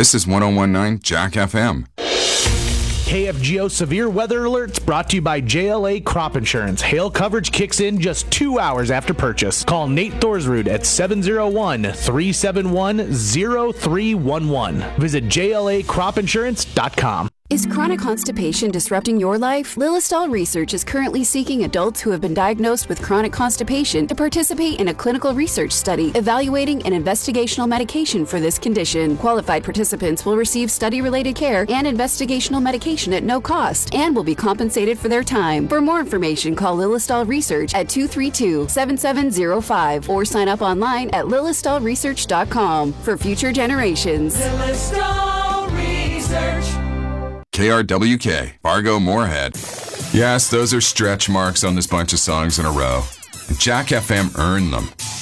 This is 1019 Jack FM. KFGO Severe Weather Alerts brought to you by JLA Crop Insurance. Hail coverage kicks in just 2 hours after purchase. Call Nate Thorsrud at 701-371-0311. Visit JLACropInsurance.com. Is chronic constipation disrupting your life? Lilistol Research is currently seeking adults who have been diagnosed with chronic constipation to participate in a clinical research study evaluating an investigational medication for this condition. Qualified participants will receive study-related care and investigational medication at no cost and will be compensated for their time. For more information, call Lilistol Research at 232-7705 or sign up online at lilistolresearch.com for future generations. Lilistol Research. KRWK, Fargo Moorhead. Yes, those are stretch marks on this bunch of songs in a row. And Jack FM earned them.